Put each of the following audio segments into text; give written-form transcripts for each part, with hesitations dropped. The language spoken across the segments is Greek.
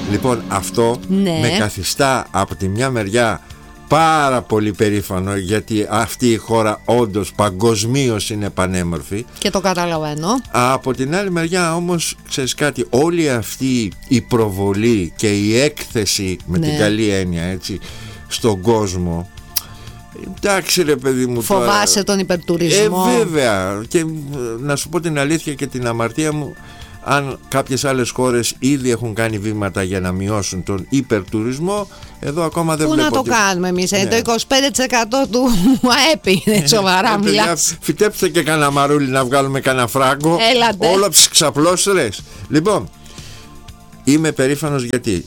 Λοιπόν, αυτό με καθιστά από τη μια μεριά πάρα πολύ περήφανο, γιατί αυτή η χώρα όντως παγκοσμίως είναι πανέμορφη. Και το καταλαβαίνω. Από την άλλη μεριά όμως, ξέρεις κάτι, όλη αυτή η προβολή και η έκθεση, με την καλή έννοια, έτσι, στον κόσμο. Εντάξει ρε παιδί μου. Φοβάσαι τώρα τον υπερτουρισμό. Βέβαια. Και να σου πω την αλήθεια και την αμαρτία μου, αν κάποιες άλλες χώρες ήδη έχουν κάνει βήματα για να μειώσουν τον υπερτουρισμό, εδώ ακόμα δεν βλέπω. Πού να το κάνουμε εμείς, το 25% του ΑΕΠ είναι, σοβαρά μιλάς. Φυτέψτε και κανένα μαρούλι να βγάλουμε κανένα φράγκο. Έλατε. Όλο από τις ξαπλώστρες. Λοιπόν, είμαι περήφανος γιατί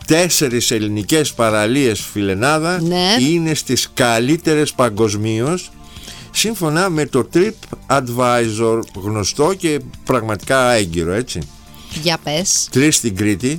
4 ελληνικές παραλίες, φιλενάδα, είναι στις καλύτερες παγκοσμίως, σύμφωνα με το TripAdvisor, γνωστό και πραγματικά έγκυρο, έτσι. Για πες. 3 στην Κρήτη.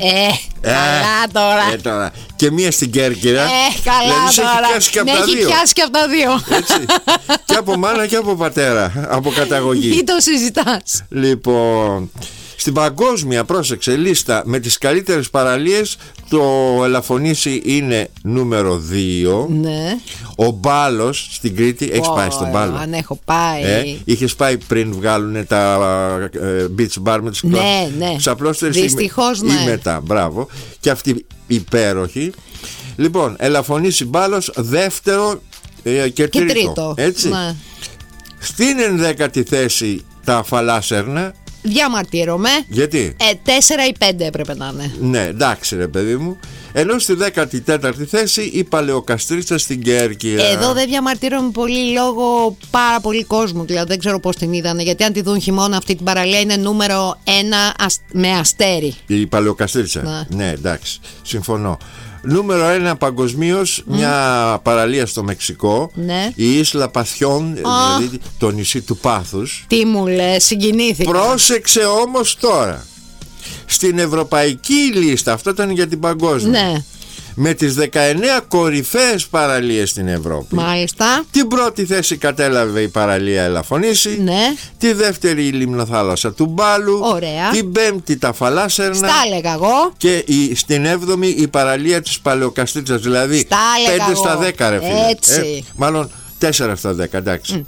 Καλά τώρα. Και 1 στην Κέρκυρα. Καλά δηλαδή, τώρα. Έχει πιάσει και από τα δύο. Έτσι. Και από μάνα και από πατέρα. Από καταγωγή. Ή το συζητάς. Λοιπόν, στην παγκόσμια, πρόσεξε, λίστα με τις καλύτερες παραλίες, το Ελαφωνήσι είναι νούμερο 2. Ναι. Ο Μπάλος στην Κρήτη. Έχεις πάει στον Μπάλο? Αν έχω πάει. Είχες πάει πριν βγάλουν τα beach bar με τις ξαπλώστερες? Δυστυχώς ναι. Ή μετά, μπράβο. Και αυτή υπέροχη. Λοιπόν, Ελαφωνήσι, Μπάλος, δεύτερο και τρίτο. Έτσι. Ναι. Στην 11η θέση τα Αφαλάσσερνα. Διαμαρτύρομαι. Γιατί? 4 ή 5 έπρεπε να είναι. Ναι, εντάξει ρε παιδί μου. Ενώ στη 14η θέση η Παλαιοκαστρίτσα στην Κέρκυρα. Εδώ δεν διαμαρτύρομαι πολύ λόγω πάρα πολύ κόσμου. Δηλαδή δεν ξέρω πώς την είδανε. Γιατί αν τη δουν χειμώνα, αυτή την παραλία είναι νούμερο 1 με αστέρι. Η Παλαιοκαστρίτσα. Ναι, εντάξει. Συμφωνώ. Νούμερο 1 παγκοσμίως, μια παραλία στο Μεξικό. Ναι. Η Ίσλα Πασιόν, δηλαδή το νησί του πάθους. Τι μου λες, συγκινήθηκα. Πρόσεξε όμως τώρα. Στην ευρωπαϊκή λίστα, αυτό ήταν για την παγκόσμια. Ναι. Με τις 19 κορυφαίες παραλίες στην Ευρώπη. Μάλιστα. Την πρώτη θέση κατέλαβε η παραλία Ελαφωνήσι. Ναι. Τη δεύτερη η λιμνοθάλασσα του Μπάλου. Ωραία. Την πέμπτη τα Αφαλάσσερνα. Στα έλεγα εγώ. Και στην 7η η παραλία της Παλαιοκαστρίτσας. Δηλαδή 5 στα 10 ρε φίλε. Έτσι. Μάλλον 4 στα 10, εντάξει.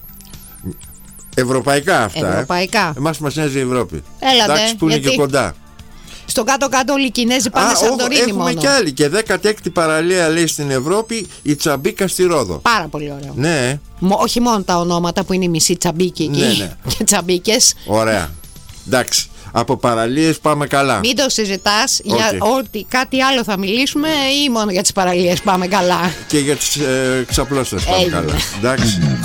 Ευρωπαϊκά αυτά. Ευρωπαϊκά. Εμάς μας νοιάζει η Ευρώπη. Έλατε. Εντάξει, που είναι και κοντά. Στο κάτω-κάτω όλοι οι Κινέζοι πάνε Σαντορίνη μόνο. Έχουμε κι άλλοι. Και 16η παραλία λέει στην Ευρώπη η Τσαμπίκα στη Ρόδο. Πάρα πολύ ωραίο. Ναι. Όχι μόνο τα ονόματα που είναι η μισή Τσαμπίκη εκεί. Ναι. Και Τσαμπίκες. Ωραία. Εντάξει. Από παραλίες πάμε καλά. Μην το συζητάς. Για ότι κάτι άλλο θα μιλήσουμε ή μόνο για τις παραλίες πάμε καλά? Και για τις ξαπλώστες πάμε καλά. Εντάξει.